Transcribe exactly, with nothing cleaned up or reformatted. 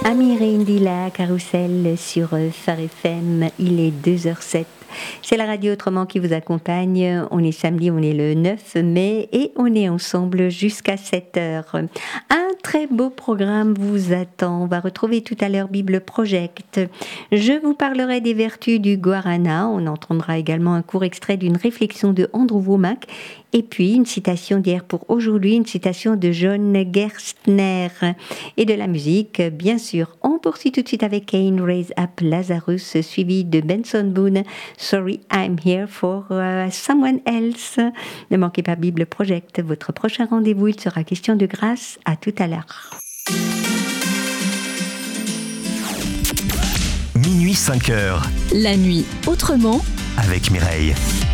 Amir Indila, Carousel sur Phare F M, il est deux heures zéro sept. C'est la radio Autrement qui vous accompagne. On est samedi, on est le neuf mai et on est ensemble jusqu'à sept heures. Un très beau programme vous attend. On va retrouver tout à l'heure Bible Project. Je vous parlerai des vertus du guarana. On entendra également un court extrait d'une réflexion de Andrew Wommack. Et puis une citation d'hier pour aujourd'hui, une citation de John Gerstner. Et de la musique, bien sûr. On poursuit tout de suite avec Cain Raise Up Lazarus, suivi de Benson Boone. Sorry, I'm here for uh, someone else. Ne manquez pas Bible Project, votre prochain rendez-vous, il sera question de grâce. À tout à l'heure. Minuit cinq heures. La nuit autrement avec Mireille.